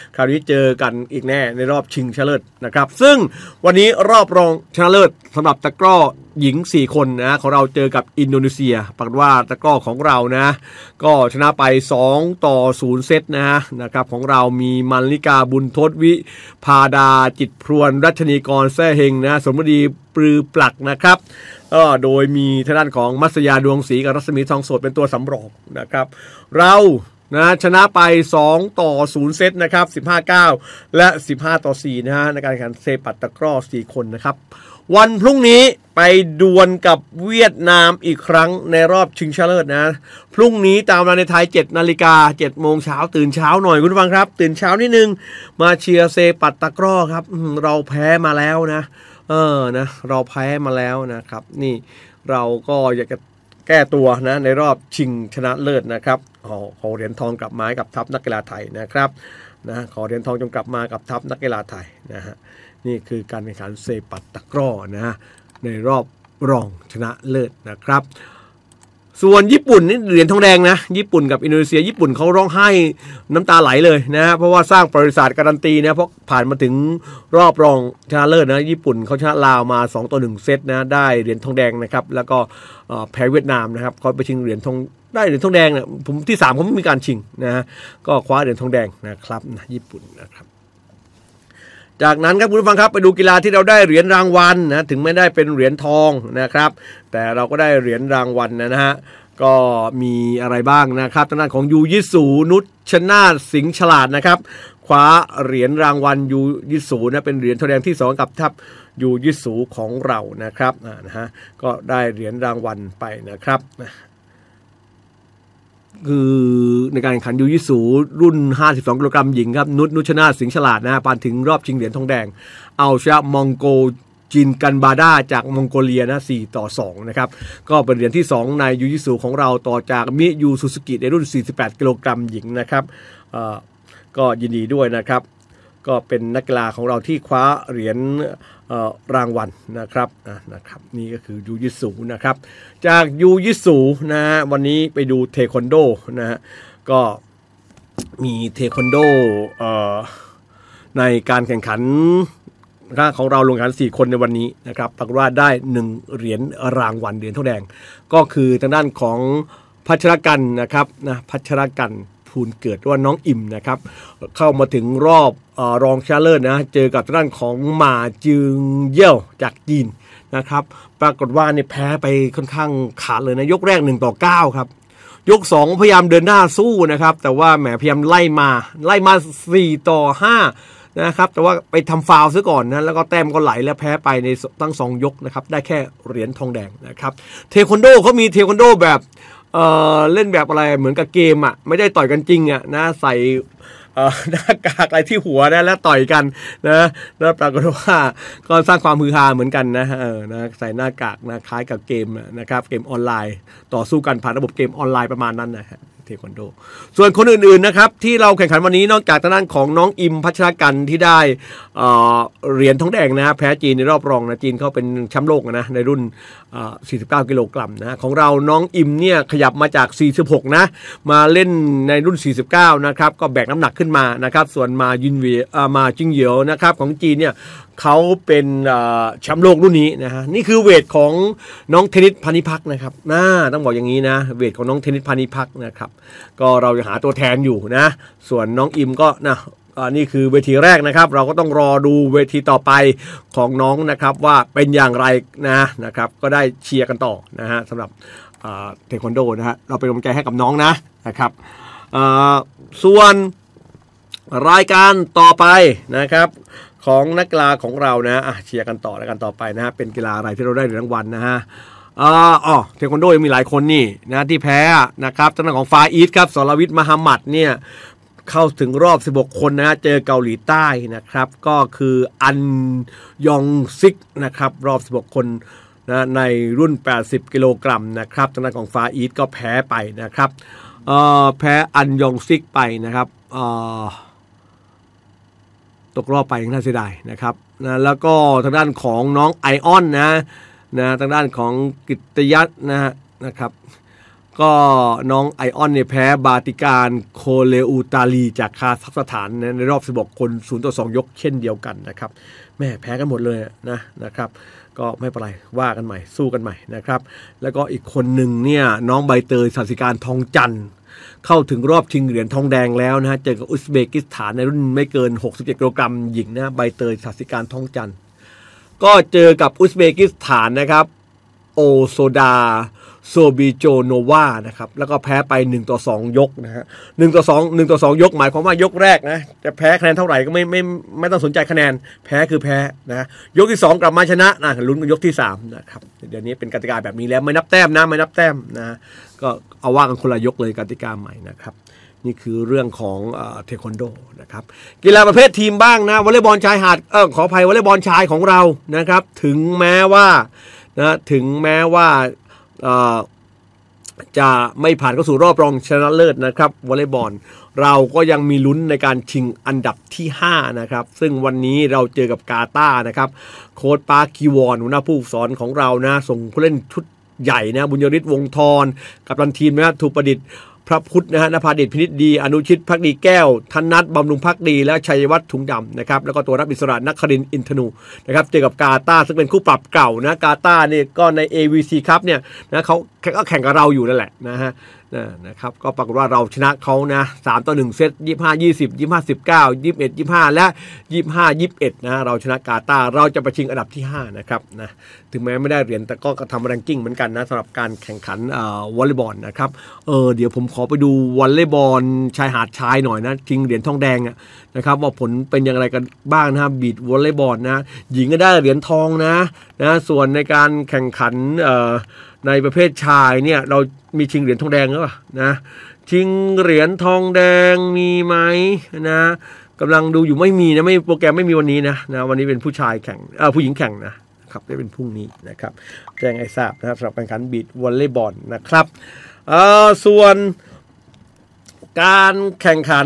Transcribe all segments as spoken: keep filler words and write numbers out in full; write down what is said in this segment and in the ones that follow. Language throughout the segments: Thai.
คราวนี้เจอกันอีกแน่ในรอบชิงชนะเลิศนะครับซึ่งวันนี้รอบรองชนะเลิศสำหรับตะกร้อหญิงสี่คนนะของเราเจอกับอินโดนีเซียปรากฏว่าตะกร้อของเรานะก็ชนะไปสองต่อศูนย์เซตนะฮะนะครับของเรามีมัลลิกาบุญทศวิพาดาจิตพรวนรัชนีกรแซ่เฮงนะสมฤดีปรือปลักนะครับก็โดยมีทางด้านของมัสยาดวงศรีกับรัศมีทองโสดเป็นตัวสำรองนะครับเรานะชนะไปสองต่อศูนย์เซตนะครับสิบห้า เก้าและสิบห้าต่อสี่นะฮะในการแข่งขันเซปัตตะกร้อสี่คนนะครับวันพรุ่งนี้ไปดวลกับเวียดนามอีกครั้งในรอบชิงชนะเลิศนะพรุ่งนี้ตามเวลาในไทยเจ็ดนาฬิกาเจ็ดโมงเช้าตื่นเช้าหน่อยคุณผู้ฟังครับตื่นเช้านิดนึงมาเชียร์เซปัตตะกร้อครับเราแพ้มาแล้วนะเออนะเราแพ้มาแล้วนะครับนี่เราก็อยากจะแก้ตัวนะในรอบชิงชนะเลิศนะครับขอขอเหรียญทองกลับมากับทัพนักกีฬาไทยนะครับนะขอเหรียญทองจงกลับมากับทัพนักกีฬาไทยนะฮะนี่คือการแข่งขันเซปัตตะกร้อนะในรอบรองชนะเลิศนะครับส่วนญี่ปุ่นนี่เหรียญทองแดงนะญี่ปุ่นกับอินโดนีเซียญี่ปุ่นเขาร้องไห้น้ำตาไหลเลยนะเพราะว่าสร้างประวัติศาสตร์การันตีนะเพราะผ่านมาถึงรอบรองชนะเลิศนะญี่ปุ่นเขาชนะลาวมาสองต่อหนึ่งเซตนะได้เหรียญทองแดงนะครับแล้วก็แพ้เวียดนามนะครับเขาไปชิงเหรียญทองได้เหรียญทองแดงเนี่ยผมที่สามเขาไม่มีการชิงนะฮะก็คว้าเหรียญทองแดงนะครับนะญี่ปุ่นนะครับจากนั้นครับคุณผู้ฟังครับไปดูกีฬาที่เราได้เหรียญรางวัลนะถึงไม่ได้เป็นเหรียญทองนะครับแต่เราก็ได้เหรียญรางวัลนะฮะก็มีอะไรบ้างนะครับทางด้านของยูยิสูนุชนาถสิงห์ฉลาดนะครับคว้าเหรียญรางวัลยูยิสูนะเป็นเหรียญทองแดงที่สองกับทัพยูยิสูของเรานะครับนะฮะก็ได้เหรียญรางวัลไปนะครับคือในการแข่งขันยูยิสูรุ่นห้าสิบสองกิโลกรัมหญิงครับนุชนุชนาถสิงห์ฉลาดนะผ่านถึงรอบชิงเหรียญทองแดงเอาชนะมองโกจินกันบาดาจากมองโกเลียนะสี่ต่อสองนะครับก็เป็นเหรียญที่สองในยูยิสูของเราต่อจากมิยูซูซูกิในรุ่นสี่สิบแปดกิโลกรัมหญิงนะครับเอ่อก็ยินดีด้วยนะครับก็เป็นนักกีฬาของเราที่คว้าเหรียญรางวัลนะครับนะครับนี่ก็คือยูยิสูนะครับจากยูยิสูนะฮะวันนี้ไปดูเทควันโดนะฮะก็มีเทควันโดในการแข่งขันของเราลงแข่งขันสี่คนในวันนี้นะครับปรากฏว่าได้หนึ่งเหรียญรางวัลเหรียญทองแดงก็คือทางด้านของพัชรกันนะครับนะพัชรกันภูลเกิดว่าน้องอิ่มนะครับเข้ามาถึงรอบเอ่อรองชนะเลิศนะเจอกับทางด้านของหมาจึงเย่ยวจากจีนนะครับปรากฏว่าเนี่ยแพ้ไปค่อนข้างขาดเลยนะยกแรกหนึ่งต่อเก้าครับยกสองพยายามเดินหน้าสู้นะครับแต่ว่าแหมพยายามไล่มาไล่มาสี่ต่อห้านะครับแต่ว่าไปทำฟาวล์ซะก่อนนะแล้วก็แต้มก็ไหลแล้วแพ้ไปในทั้งสองยกนะครับได้แค่เหรียญทองแดงนะครับเทควันโดเขามีเทควันโดแบบเอ่อเล่นแบบอะไรเหมือนกับเกมอ่ะไม่ได้ต่อยกันจริงอ่ะนะใส่เอ่อหน้ากากอะไรที่หัวนะแล้วต่อยกันนะแล้วปรากฏว่าก็สร้างความฮือฮาเหมือนกันนะเออนะใส่หน้ากากนะคล้ายกับเกมนะครับเกมออนไลน์ต่อสู้กันผ่านระบบเกมออนไลน์ประมาณนั้นนะฮะเทควันโดส่วนคนอื่นๆนะครับที่เราแข่งขันวันนี้นอกจากทางด้านของน้องอิมพัชรกันที่ได้เอ่อเหรียญทองแดงนะแพ้จีนในรอบรองนะจีนเขาเป็นแชมป์โลกนะในรุ่นเอ่อสี่สิบเก้ากิโลกรัมนะของเราน้องอิมเนี่ยขยับมาจากสี่สิบหกนะมาเล่นในรุ่นสี่สิบเก้านะครับก็แบกน้ำหนักขึ้นมานะครับส่วนมายินเวียเอ่อมาจิงเหยียวนะครับของจีนเนี่ยเขาเป็นแชมป์โลกรุ่นนี้นะฮะนี่คือเวทของน้องเทนนิสพานิพักนะครับน่าต้องบอกอย่างนี้นะเวทของน้องเทนนิสพานิพักนะครับก็เราจะหาตัวแทนอยู่นะส่วนน้องอิมก็นะนี่คือเวทีแรกนะครับเราก็ต้องรอดูเวทีต่อไปของน้องนะครับว่าเป็นอย่างไรนะนะครับก็ได้เชียร์กันต่อนะฮะสำหรับเทควันโดนะฮะเราเป็นกำลังใจให้กับน้องนะนะครับส่วนรายการต่อไปนะครับของนักกีฬาของเรานะอ่ะเชียร์กันต่อแล้วกันต่อไปนะฮะเป็นกีฬาอะไรที่เราได้เหรียญรางวัลนะฮะอ๋ออ๋อเทควันโดยังมีหลายคนนี่นะที่แพ้นะครับทางด้านของฟาอีสครับสรวิทย์มหามัดเนี่ยเข้าถึงรอบสิบหกคนนะเจอเกาหลีใต้นะครับก็คืออันยองซิกนะครับรอบสิบหกคนนะในรุ่นแปดสิบกิโลกรัมนะครับทางด้านของฟาอีสก็แพ้ไปนะครับเอ่อแพ้อันยองซิกไปนะครับเอ่อตกรอบไปน่าเสียดายนะครับนะแล้วก็ทางด้านของน้องไอออนนะนะทางด้านของกิตติยัตนะฮะนะครับก็น้องไอออนเนี่ยแพ้บาติการโคเลอูตาลีจากคาซัคสถานในรอบสิบหกคนศูนย์ต่อสองยกเช่นเดียวกันนะครับแม่แพ้กันหมดเลยนะนะครับก็ไม่เป็นไรว่ากันใหม่สู้กันใหม่นะครับแล้วก็อีกคนหนึ่งเนี่ยน้องใบเตยสัสิการทองจันทร์เข้าถึงรอบชิงเหรียญทองแดงแล้วนะฮะเจอกับอุซเบกิสถานในรุ่นไม่เกินหกสิบเจ็ดกิโลกรัมหญิงนะใบเตยสัสิการทองจันทร์ก็เจอกับอุซเบกิสถานนะครับโอโซดาโซบิโจโนวานะครับแล้วก็แพ้ไปหนึ่งต่อสองยกนะฮะหนึ่งต่อสอง หนึ่งต่อสองยกหมายความว่ายกแรกนะจะแพ้คะแนนเท่าไหร่ก็ไม่ไม่ไม่ต้องสนใจคะแนนแพ้คือแพ้นะยกที่สองกลับมาชนะนะลุ้นยกที่สามนะครับเดี๋ยวนี้เป็นกติกาแบบนี้แล้วไม่นับแต้มนะไม่นับแต้มนะก็เอาว่ากันคนละยกเลยกติกาใหม่นะครับนี่คือเรื่องของเทควันโดนะครับกีฬาประเภททีมบ้างนะวอลเลย์บอลชายหาดเออขออภัยวอลเลย์บอลชายของเรานะครับถึงแม้ว่านะถึงแม้ว่าจะไม่ผ่านเข้าสู่รอบรองชนะเลิศนะครับวอลเลย์บอลเราก็ยังมีลุ้นในการชิงอันดับที่ห้านะครับซึ่งวันนี้เราเจอกับกาตาร์นะครับโค้ชปาร์คคีวอนหัวหน้าผู้ฝึกสอนของเรานะส่งผู้เล่นชุดใหญ่นะบุญยริศวงศ์ธรกัปตันทีมนะถูกประดิษฐ์พระพุทธนะฮะนภาเดชพินิจดีอนุชิตภักดีแก้วธนัทบำรุงภักดีและชัยวัฒน์ถุงดำนะครับแล้วก็ตัวรับอิสระนักครินทร์อินทนูนะครับเจอกับกาตาร์ซึ่งเป็นคู่ปรับเก่านะกาตาร์นี่ก็ใน เอ วี ซี Cup เนี่ยนะเขาก็แข่งกับเราอยู่นั่นแหละนะฮะนะครับก็ปรากฏว่าเราชนะเขานะสามต่อหนึ่งเซตยี่สิบห้า ยี่สิบ ยี่สิบห้า สิบเก้า ยี่สิบเอ็ด ยี่สิบห้าและยี่สิบห้า ยี่สิบเอ็ดนะเราชนะกาตาร์เราจะไปชิงอันดับที่ห้านะครับนะถึงแม้ไม่ได้เหรียญแต่ก็ทำแรงกิ้งเหมือนกันนะสำหรับการแข่งขันวอลเลย์บอลนะครับเออเดี๋ยวผมขอไปดูวอลเลย์บอลชายหาดชายหน่อยนะชิงเหรียญทองแดงอ่ะนะครับว่าผลเป็นอย่างไรกันบ้างนะบีดวอลเลย์บอลนะหญิงก็ได้เหรียญทองนะนะส่วนในการแข่งขันเอ่อในประเภทชายเนี่ยเรามีชิงเหรียญทองแดงหรือเปล่านะชิงเหรียญทองแดงมีไหมนะกำลังดูอยู่ไม่มีนะไม่โปรแกรมไม่มีวันนี้นะนะวันนี้เป็นผู้ชายแข่งเอ่อผู้หญิงแข่งนะครับได้เป็นพรุ่งนี้นะครับแจ้งให้ทราบนะครับสำหรับการแข่งขันบีดวอลเลย์บอลนะครับเอ่อส่วนการแข่งขัน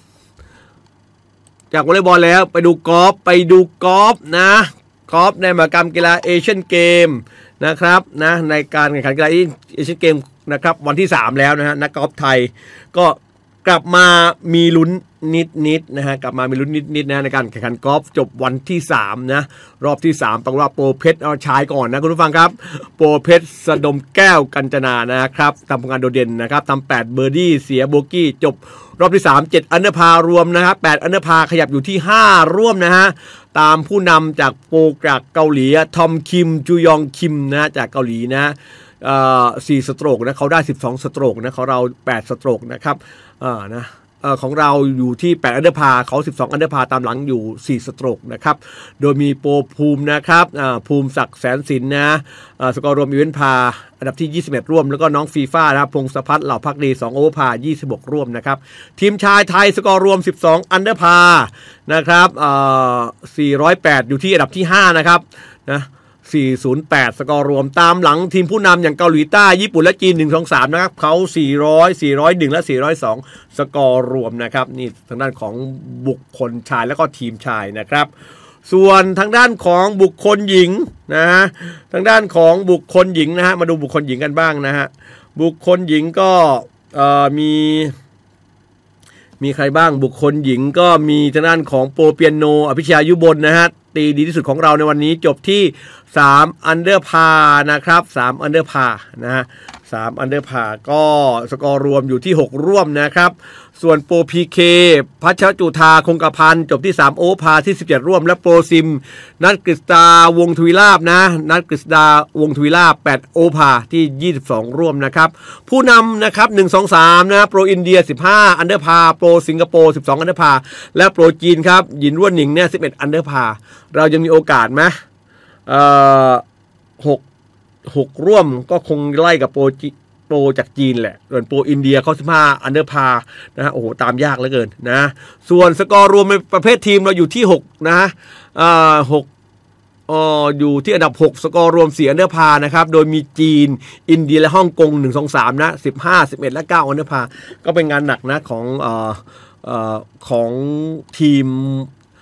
จากวอลเลย์บอลแล้วไปดูกอล์ฟไปดูกอล์ฟนะกอล์ฟในมหกรรมกีฬาเอเชียนเกมนะครับนะในการแข่งขันกีฬาเอเชียนเกมนะครับวันที่สามแล้วนะฮะนักกอล์ฟไทยก็กลับมามีลุ้นนิดๆนะฮะกลับมามีลุ้นนิดๆนะในการแข่งขันกอล์ฟจบวันที่สามนะรอบที่สามปรากฏว่าโปรเพชรเอาชายก่อนนะคุณผู้ฟังครับโปรเพชรสะดมแก้วกัญจนานะครับทำผลงานโดดเด่นนะครับทำแปดเบอร์ดี้เสียโบกี้จบรอบที่สาม เจ็ดอันเดอร์พารวมนะครับแปดอันเดอร์พาขยับอยู่ที่ห้าร่วมนะฮะตามผู้นำจากโปรจากเกาหลีทอมคิมจูยองคิมนะจากเกาหลีนะเอ่อสี่สโตรกนะเขาได้สิบสองสโตรกนะของเราแปดสโตรกนะครับเอ่อนะของเราอยู่ที่แปดอันเดอร์พาเขาสิบสองอันเดอร์พาตามหลังอยู่สี่สโตรกนะครับโดยมีโปรภูมินะครับภูมิศักดิ์แสนสินนะสกอร์รวมอีเวนต์พาอันดับที่ยี่สิบเอ็ดร่วมแล้วก็น้องฟีฟ่านะครับพงศพัฒน์เหล่าภักดีสองโอเวอร์พายี่สิบหกร่วมนะครับทีมชายไทยสกอร์รวมสิบสองอันเดอร์พานะครับเอ่อสี่ร้อยแปดอยู่ที่อันดับที่ห้านะครับนะสี่ศูนย์แปดสกอร์รวมตามหลังทีมผู้นำอย่างเกาหลีใต้ญี่ปุ่นและจีนหนึ่ง สอง สามนะครับเขาสี่ร้อย สี่ร้อยเอ็ดและสี่ร้อยสองสกอร์รวมนะครับนี่ทางด้านของบุคคลชายแล้วก็ทีมชายนะครับส่วนทางด้านของบุคคลหญิงนะฮะทางด้านของบุคคลหญิงนะฮะมาดูบุคคลหญิงกันบ้างนะฮะบุคคลหญิงก็เอ่อมีมีใครบ้างบุคคลหญิงก็มีทางด้านของโปรเปียโนอภิชยายุบลนะฮะตีดีที่สุดของเราในวันนี้จบที่สามอันเดอร์พานะครับสามอันเดอร์พานะฮะสามอันเดอร์พาก็สกอร์รวมอยู่ที่หกร่วมนะครับส่วนโปร พี เค พัชรจุธาคงกระพันจบที่สามโอพาที่สิบเจ็ดร่วมและโปรซิมนัทกฤษดาวงทวีลาภนะนัทกฤษดาวงทวีลาภแปดโอพาที่ยี่สิบสองร่วมนะครับผู้นำนะครับหนึ่ง สอง สามนะโปรอินเดียสิบห้าอันเดอร์พาโปรสิงคโปร์สิบสองอันเดอร์พาและโปรจีนครับหยินร่วนหนิงเนี่ยสิบเอ็ดอันเดอร์พาเรายังมีโอกาสไหมเอ่อหก หกร่วมก็คงไล่กับโปรโปรจากจีนแหละส่วนโปรอินเดียเขาสิบห้าอันเดอร์พานะฮะโอ้โหตามยากเหลือเกินนะส่วนสกอร์รวมในประเภททีมเราอยู่ที่หกนะฮะอ่าหกอ๋ออยู่ที่อันดับหกสกอร์รวมสี่อันเดอร์พานะครับโดยมีจีนอินเดียและฮ่องกงหนึ่ง สอง สามนะสิบห้า สิบเอ็ดและเก้าอันเดอร์พาก็เป็นงานหนักนะของเอ่อเอ่อของทีม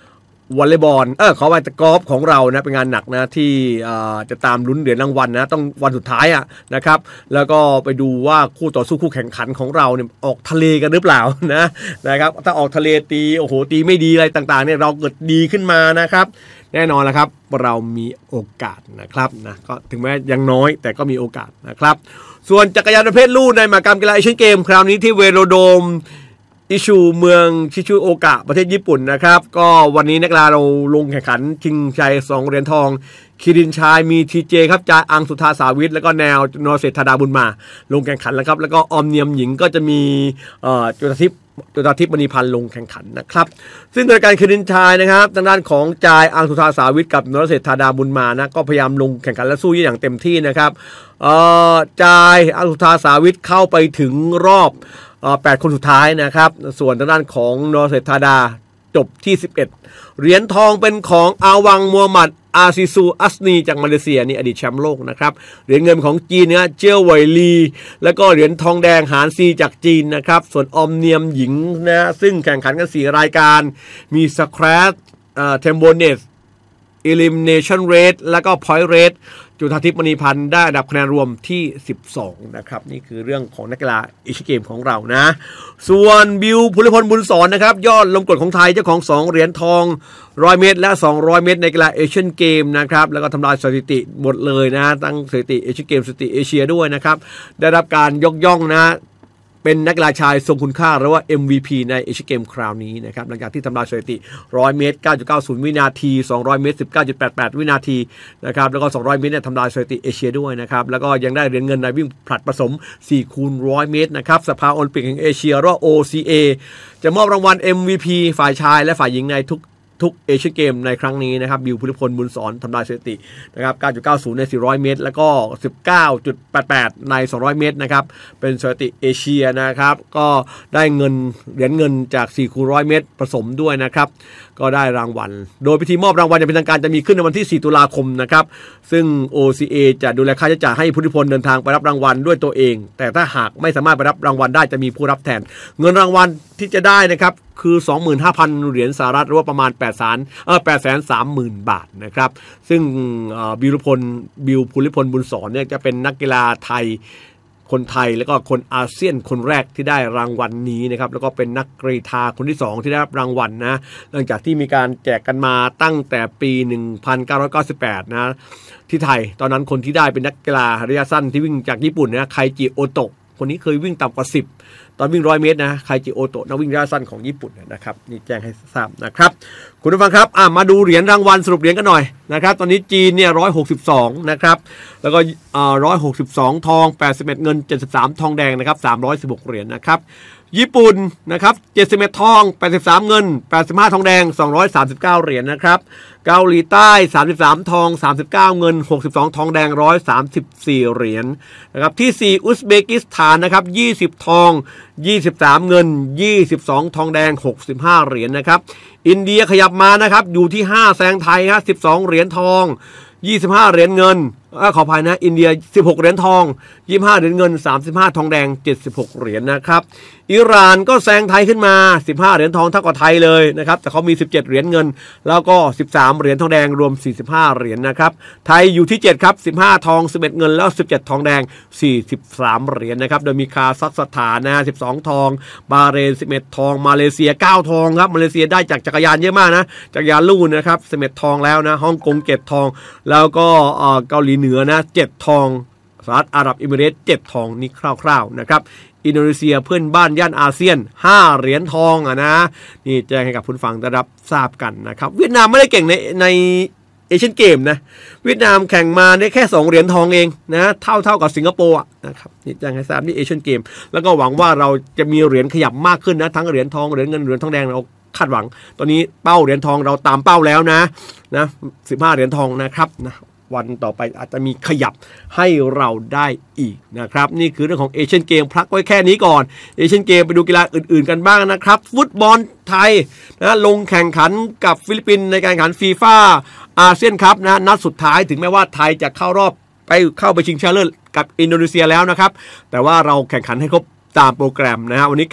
วอลเลย์บอลเออขอไปกอล์ฟของเรานะเป็นงานหนักนะที่จะตามลุ้นเหรียญรางวัลนะต้องวันสุดท้ายอ่ะนะครับแล้วก็ไปดูว่าคู่ต่อสู้คู่แข่งขันของเราเนี่ยออกทะเลกันหรือเปล่านะนะครับถ้าออกทะเลตีโอ้โหตีไม่ดีอะไรต่างๆเนี่ยเราเกิดดีขึ้นมานะครับแน่นอนแล้วครับเรามีโอกาสนะครับนะก็ถึงแม้ยังน้อยแต่ก็มีโอกาสนะครับส่วนจักรยานประเภทลู่ในมหกรรมกีฬาเอเชียนเกมคราวนี้ที่เวโรโดมอิชูเมืองชิชูโอกะประเทศญี่ปุ่นนะครับก็วันนี้นักกีฬาเราลงแข่งขันชิงชัยสองเหรียญทองคิรินชายมีทีเจครับจาอังสุธาสาวิทแล้วก็แนวนรเศรษฐาดาบุญมาลงแข่งขันแล้วครับแล้วก็ออมเนียมหญิงก็จะมีเอ่อจุฬาทิพย์จุฬาทิพย์มณีพันธ์ลงแข่งขันนะครับซึ่งโดยการคิรินชายนะครับทางด้านของจายอังสุธาสาวิทกับนรเศรษฐาดาบุญมานะก็พยายามลงแข่งขันและสู้อย่างเต็มที่นะครับเอ่อจายอังสุธาสาวิทเข้าไปถึงรอบแปดคนสุดท้ายนะครับส่วนทางด้านของนรเศรษฐาดาจบที่สิบเอ็ดเหรียญทองเป็นของอาวังมัวหมัดอาซิซูอัสนีจากมาเลเซียนี่อดีตแชมป์โลกนะครับเหรียญเงินของจีนนะเจียวไวลีแล้วก็เหรียญทองแดงหารซีจากจีนนะครับส่วนออมเนียมหญิงนะซึ่งแข่งขันกันสี่รายการมีสแครชเอ่อเทมโบเนสElimination Rate แล้วก็ Point Rate จุฑาทิพย์มณีพันธ์ได้อันดับคะแนนรวมที่สิบสองนะครับนี่คือเรื่องของนักกีฬาเอเชียนเกมของเรานะส่วนบิวภูริพลบุญสอนนะครับยอดลมกดของไทยเจ้าของสองเหรียญทองหนึ่งร้อยเมตรและสองร้อยเมตรในกีฬาเอเชียนเกมนะครับแล้วก็ทำลายสถิติหมดเลยนะตั้งสถิติเอเชียนเกมสถิติเอเชียด้วยนะครับได้รับการยกย่องนะเป็นนักกีฬาชายทรงคุณค่าหรือว่า เอ็ม วี พี ในเอเชียนเกมคราวนี้นะครับหลังจากที่ทำลายสถิติหนึ่งร้อยเมตร เก้าจุดเก้าศูนย์ วินาทีสองร้อยเมตร สิบเก้าจุดแปดแปด วินาทีนะครับแล้วก็สองร้อยเมตรเนี่ยทำลายสถิติเอเชียด้วยนะครับแล้วก็ยังได้เหรียญเงินในวิ่งผลัดผสมสี่คูณหนึ่งร้อยเมตรนะครับสภาโอลิมปิกแห่งเอเชียหรือว่า โอ ซี เอ จะมอบรางวัล เอ็ม วี พี ฝ่ายชายและฝ่ายหญิงในทุกทุกเอเชียนเกมในครั้งนี้นะครับบิวภูริพลบุญสอนทำลายสถิตินะครับ เก้าจุดเก้าศูนย์ ในสี่ร้อยเมตรแล้วก็ สิบเก้าจุดแปดแปด ในสองร้อยเมตรนะครับเป็นสถิติเอเชียนะครับก็ได้เงินเหรียญเงินจากสี่คูณหนึ่งร้อยเมตรผสมด้วยนะครับก็ได้รางวัลโดยพิธีมอบรางวัลจะเป็นทางการจะมีขึ้นในวันที่สี่ตุลาคมนะครับซึ่ง โอ ซี เอ จะดูแลค่าใช้จ่ายให้ภูริพลเดินทางไปรับรางวัลด้วยตัวเองแต่ถ้าหากไม่สามารถไปรับรางวัลได้จะมีผู้รับแทนเงินรางวัลที่จะได้นะครับคือ สองหมื่นห้าพัน เหรียญสหรัฐหรือว่าประมาณ8 3 0 0 0เอ่อ แปดแสนสามหมื่น บาทนะครับซึ่งบิวพลบิวภูริพลบุญสอนเนี่ยจะเป็นนักกีฬาไทยคนไทยแล้วก็คนอาเซียนคนแรกที่ได้รางวัล น, นี้นะครับแล้วก็เป็นนักกรีฑาคนที่สองที่ได้รับรางวัล น, นะหลังจากที่มีการแจกกันมาตั้งแต่ปีหนึ่งพันเก้าร้อยเก้าสิบแปดนะที่ไทยตอนนั้นคนที่ได้เป็นนักกีฬาระยะสั้นที่วิ่งจากญี่ปุ่นนะไคจิโอโตะคนนี้เคยวิ่งต่ำกว่าสิบตอนวิ่งร้อยเมตรนะไคจิโอโตะนักวิ่งระยะสั้นของญี่ปุ่นนะครับนี่แจ้งให้ทราบนะครับคุณผู้ฟังครับอ่ะมาดูเหรียญรางวัลสรุปเหรียญกันหน่อยนะครับตอนนี้จีนเนี่ยหนึ่งร้อยหกสิบสองนะครับแล้วก็อ่าหนึ่งร้อยหกสิบสองทองแปดสิบเอ็ดเงินเจ็ดสิบสามทองแดงนะครับสามร้อยสิบหกเหรียญนะครับญี่ปุ่นนะครับเจ็ดสิบเอ็ดทองแปดสิบสามเงินแปดสิบห้าทองแดงสองร้อยสามสิบเก้าเหรียญนะครับเกาหลีใต้สามสิบสามทองสามสิบเก้าเงินหกสิบสองทองแดงหนึ่งร้อยสามสิบสี่เหรียญนะครับที่สี่อุซเบกิสถานนะครับยี่สิบทองยี่สิบสามเงินยี่สิบสองทองแดงหกสิบห้าเหรียญนะครับอินเดียขยับมานะครับอยู่ที่ห้าแซงไทยฮะสิบสองเหรียญทองยี่สิบห้าเหรียญเงินขออภัยนะอินเดียสิบหกเหรียญทองยี่สิบห้าเหรียญเงินสามสิบห้าทองแดงเจ็ดสิบหกเหรียญนะครับอิหร่านก็แซงไทยขึ้นมาสิบห้าเหรียญทองเท่ากับไทยเลยนะครับแต่เขามีสิบเจ็ดเหรียญเงินแล้วก็สิบสามเหรียญทองแดงรวมสี่สิบห้าเหรียญนะครับไทยอยู่ที่เจ็ดครับสิบห้าทองสิบเอ็ดเงินแล้วสิบเจ็ดทองแดงสี่สิบสามเหรียญนะครับโดยมีคาซัคสถานนะสิบสองทองบาห์เรนสิบเอ็ดทองมาเลเซียเก้าทองครับมาเลเซียได้จากจักรยานเยอะมากนะจักรยานลู่นะครับสิบเอ็ดทองแล้วนะฮ่องกงเจ็ดทองแล้วก็เกาหลีเหนือนะเจ็ดทองสหรัฐอาหรับเอมิเรตส์เจ็ดทองนี่คร่าวๆนะครับอินโดนีเซียเพื่อนบ้านย่านอาเซียนห้าเหรียญทองอ่ะนะนี่แจ้งให้กับผู้ฟังได้รับทราบกันนะครับเวียดนามไม่ได้เก่งในในเอเชียนเกมนะเวียดนามแข่งมาได้แค่สองเหรียญทองเองนะเท่าเท่ากับสิงคโปร์นะครับนี่แจ้งให้ทราบนี่เอเชียนเกมแล้วก็หวังว่าเราจะมีเหรียญขยับมากขึ้นนะทั้งเหรียญทองเหรียญเงินเหรียญทองแดงเราคาดหวังตอนนี้เป้าเหรียญทองเราตามเป้าแล้วนะนะสิบห้าเหรียญทองนะครับนะวันต่อไปอาจจะมีขยับให้เราได้อีกนะครับนี่คือเรื่องของเอเชียนเกมพักไว้แค่นี้ก่อนเอเชียนเกมไปดูกีฬาอื่นๆกันบ้างนะครับฟุตบอลไทยนะลงแข่งขันกับฟิลิปปินส์ในการแข่งขันฟีฟ่าอาเซียนคัพนะนัดสุดท้ายถึงแม้ว่าไทยจะเข้ารอบไปเข้าไปชิงชนะเลิศกับอินโดนีเซียแล้วนะครับแต่ว่าเราแข่งขันให้ครบตามโปรแกรมนะฮะวันนี้แข่งกับ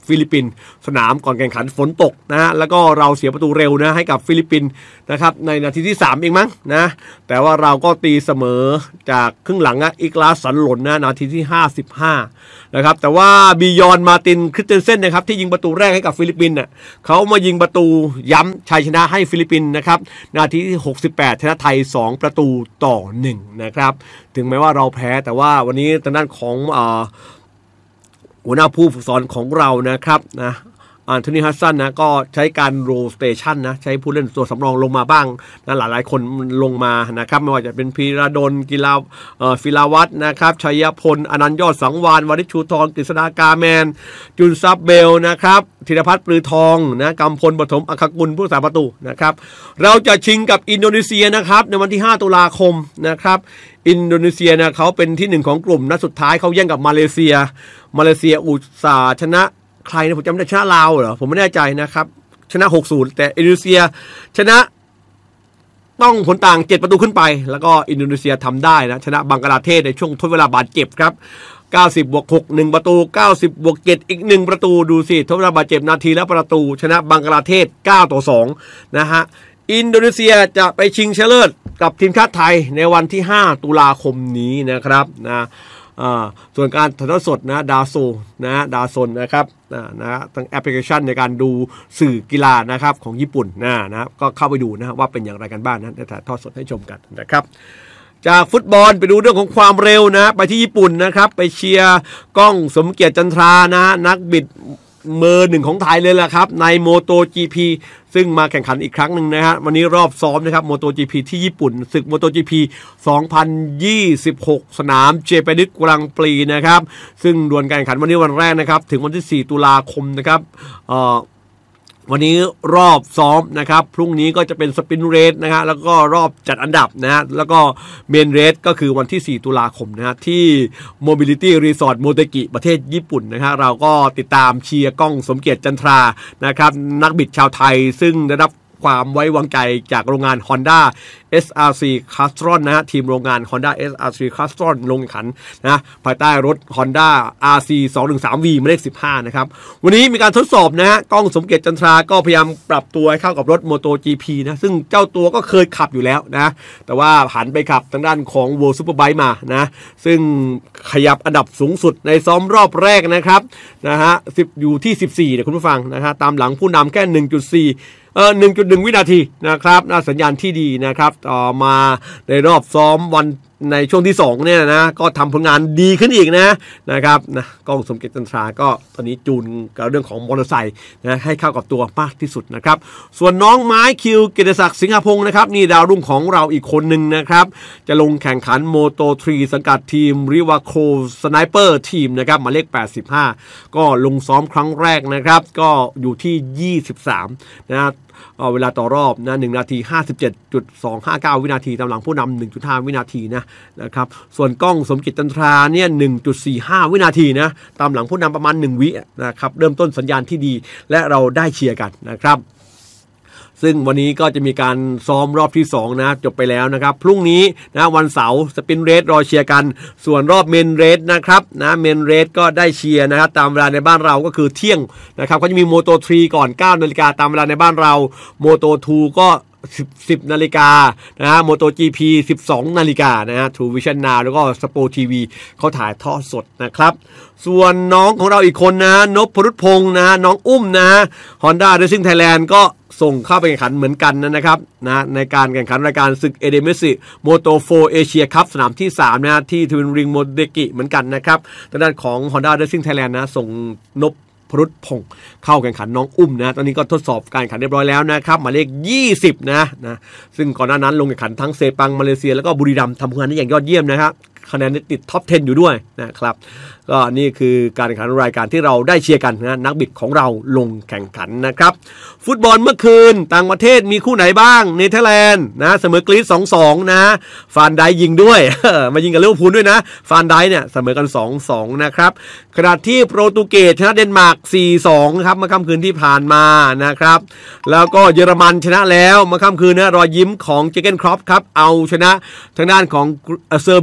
ฟิลิปปินส์สนามก่อนแข่งขันฝนตกนะฮะแล้วก็เราเสียประตูเร็วนะให้กับฟิลิปปินส์นะครับในนาทีที่สามเองมั้งนะแต่ว่าเราก็ตีเสมอจากครึ่งหลังนะอิกลาสันหล่นนะนาทีที่ห้าสิบห้านะครับแต่ว่าบิยอนมาตินคริสเตนเซนนะครับที่ยิงประตูแรกให้กับฟิลิปปินส์เน่ยเขามายิงประตูย้ำชัยชนะให้ฟิลิปปินส์นะครับนาทีที่หกสิบแปดชนะไทยสองประตูต่อหนึ่งนะครับถึงแม้ว่าเราแพ้แต่ว่าวันนี้ทางด้านของอ่าหัวหน้าผู้ฝึกสอนของเรานะครับนะอันโทนีฮัสซันนะก็ใช้การโรสเตชันนะใช้ผู้เล่นตัวสำรองลงมาบ้างนะหลายๆคนลงมานะครับไม่ว่าจะเป็นพีระดลกีฬาเอ่อฟิลาวัฒน์นะครับชัยพลอนันต์ยอดสังวานวริชชูทองกฤษฎากาแมนจุนซับเบลนะครับธีรพัฒน์ปลือทองนะกำพลปฐมอัครกุลผู้รักษาประตูนะครับเราจะชิงกับอินโดนีเซียนะครับในวันที่ห้าตุลาคมนะครับอินโดนีเซียนะเขาเป็นที่หนึ่งของกลุ่มนัดสุดท้ายเขาแย่งกับมาเลเซียมาเลเซียอุตสาห์ชนะใครนะผมจำไม่ได้ชนะลาวเหรอผมไม่แน่ใจนะครับชนะ หกศูนย์ แต่อินโดนีเซียชนะต้องผลต่างเจ็ดประตูขึ้นไปแล้วก็อินโดนีเซียทำได้นะชนะบังกลาเทศในช่วงทดเวลาบาดเจ็บครับเก้าสิบบวกหก หนึ่งประตูเก้าสิบบวกเจ็ดอีกหนึ่งประตูดูสิทดเวลาบาดเจ็บนาทีละประตูชนะบังกลาเทศเก้าต่อสองนะฮะอินโดนีเซียจะไปชิงชนะเลิศกับทีมชาติไทยในวันที่ห้าตุลาคมนี้นะครับนะอ่าส่วนการถ่ายทอดสดนะดาโซนะดาซนนะครับนะนะทั้งแอปพลิเคชันในการดูสื่อกีฬานะครับของญี่ปุ่นนะนะก็เข้าไปดูนะว่าเป็นอย่างไรกันบ้างนะถ่ายทอดสดให้ชมกันนะครับจากฟุตบอลไปดูเรื่องของความเร็วนะไปที่ญี่ปุ่นนะครับไปเชียร์ก้องสมเกียรติจันทรานะนักบิดเบอร์หนึ่งของไทยเลยล่ะครับในโมโต จี พี ซึ่งมาแข่งขันอีกครั้งหนึ่งนะฮะวันนี้รอบซ้อมนะครับโมโต จี พี ที่ญี่ปุ่นศึกโมโต จี พี สองพันยี่สิบหกสนามเจแปนิสกรังปรีนะครับซึ่งดวลการแข่งขันวันนี้วันแรกนะครับถึงวันที่สี่ตุลาคมนะครับเอ่อวันนี้รอบซ้อมนะครับพรุ่งนี้ก็จะเป็นสปรินต์เรสนะฮะแล้วก็รอบจัดอันดับนะฮะแล้วก็เมนเรสก็คือวันที่สี่ตุลาคมนะฮะที่ Mobility Resort โมเตกิประเทศญี่ปุ่นนะฮะเราก็ติดตามเชียร์ก้องสมเกียรติจันทรานะครับนักบิดชาวไทยซึ่งได้รับความไว้วางใจจากโรงงาน Honda เอส อาร์ ซี Castron นะฮะทีมโรงงาน Honda เอส อาร์ ซี Castron ลงแข่งขันนะภายใต้รถ Honda อาร์ ซี สองหนึ่งสามวี หมายเลขสิบห้านะครับวันนี้มีการทดสอบนะฮะก้องสมเกียรติจันทราก็พยายามปรับตัวให้เข้ากับรถ Moto จี พี นะซึ่งเจ้าตัวก็เคยขับอยู่แล้วนะแต่ว่าหันไปขับทางด้านของ World Superbike มานะซึ่งขยับอันดับสูงสุดในซ้อมรอบแรกนะครับนะฮะสิบอยู่ที่สิบสี่เนี่ยคุณผู้ฟังนะฮะตามหลังผู้นำแค่ หนึ่งจุดสี่เออ หนึ่งจุดหนึ่ง วินาทีนะครับน่าสัญญาณที่ดีนะครับต่อมาในรอบซ้อมวันในช่วงที่สองเนี่ยนะก็ทำผลงานดีขึ้นอีกนะนะครับนะก้องสมเกียรติจันทราก็ตอนนี้จูนกับเรื่องของมอเตอร์ไซค์นะให้เข้ากับตัวมากที่สุดนะครับส่วนน้องไม้คิวเกียรติศักดิ์สิงหพงศ์นะครับนี่ดาวรุ่งของเราอีกคนหนึ่งนะครับจะลงแข่งขันโมโตทรีสังกัดทีมริวาโคสไนเปอร์ทีมนะครับหมายเลขแปดสิบห้าก็ลงซ้อมครั้งแรกนะครับก็อยู่ที่ยี่สิบสามนะเอาเวลาต่อรอบนะหนึ่งนาที ห้าสิบเจ็ดจุดสองห้าเก้า วินาทีตามหลังผู้นำ หนึ่งจุดห้า วินาทีนะนะครับส่วนก้องสมเกียรติจันทราเนี่ย หนึ่งจุดสี่ห้า วินาทีนะตามหลังผู้นำประมาณหนึ่งวินะครับเริ่มต้นสัญญาณที่ดีและเราได้เชียร์กันนะครับซึ่งวันนี้ก็จะมีการซ้อมรอบที่สองนะจบไปแล้วนะครับพรุ่งนี้นะวันเสาร์สปรินต์เรสรอเชียร์กันส่วนรอบเมนเรสนะครับนะเมนเรสก็ได้เชียร์นะครับตามเวลาในบ้านเราก็คือเที่ยงนะครับก็จะมีโมโตทรีก่อน เก้านาฬิกาตามเวลาในบ้านเราโมโตทูก็สิบนาฬิกานะฮะโมโต จี พี สิบสองนาฬิกานะฮะ True Vision Now แล้วก็ Sport ที วี เขาถ่ายทอดสดนะครับส่วนน้องของเราอีกคนนะนพรุษพงษ์นะน้องอุ้มนะ Honda Racing Thailand ก็ส่งเข้าไปแข่งขันเหมือนกันนะครับนะในการแข่งขันรายการศึกเอเดเมสิโมโตโฟร์เอเชียคัพสนามที่สามนะที่ทวินริงโมเดกิเหมือนกันนะครับทางด้านของ Honda Racing Thailand นะส่งนพพรุษพงษ์เข้าแข่งขันน้องอุ้มนะตอนนี้ก็ทดสอบการแข่งขันเรียบร้อยแล้วนะครับหมายเลขยี่สิบนะนะซึ่งก่อนหน้านั้นลงแข่งขันทั้งเซปังมาเลเซียแล้วก็บุรีรัมย์ทำผลงานได้อย่างยอดเยี่ยมนะครับคะแนนติดท็อปสิบอยู่ด้วยนะครับก็นี่คือการแข่งขันรายการที่เราได้เชียร์กันนะนักบิดของเราลงแข่งขันนะครับฟุตบอลเมื่อคืนต่างประเทศมีคู่ไหนบ้างเนเธอร์แลนด์นะเสมอกรีซ สองสอง นะฟานไดยิงด้วย มายิงกับลิเวอร์พูลด้วยนะฟานไดเนี่ยเสมอกัน สองสอง นะครับขณะที่โปรตุเกสชนะเดนมาร์ก สี่สอง ครับเมื่อค่ำคืนที่ผ่านมานะครับแล้วก็เยอรมันชนะแล้วเมื่อค่ำคืนนะรอยยิ้มของเจเกนครอปครับเอาชนะทางด้านของเซอร์เบีย สอง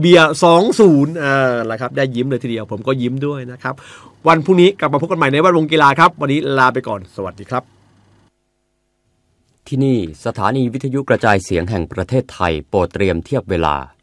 องศูนย์อ่าละครับได้ยิ้มเลยทีเดียวผมก็ยิ้มด้วยนะครับวันพรุ่งนี้กลับมาพบกันใหม่ในแวดวงกีฬาครับวันนี้ลาไปก่อนสวัสดีครับที่นี่สถานีวิทยุกระจายเสียงแห่งประเทศไทยโปรดเตรียมเทียบเวลา